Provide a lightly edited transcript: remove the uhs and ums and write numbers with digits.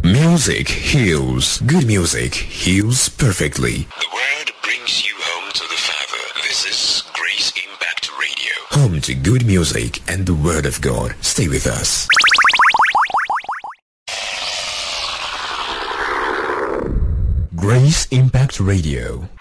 Music heals. Good music heals perfectly. The word brings you home to the Father. This is Grace Impact Radio. Home to good music and the Word of God. Stay with us. Grace Impact Radio.